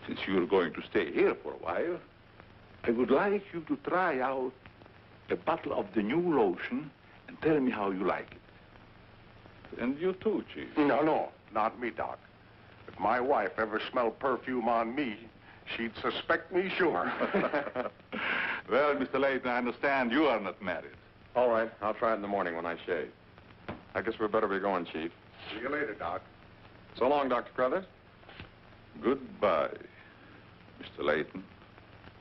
since you're going to stay here for a while, I would like you to try out a bottle of the new lotion and tell me how you like it. And you too, Chief. No, not me, Doc. If my wife ever smelled perfume on me, she'd suspect me sure. Well, Mr. Layton, I understand you are not married. All right, I'll try it in the morning when I shave. I guess we better be going, Chief. See you later, Doc. So long, Dr. Crothers. Goodbye, Mr. Layton.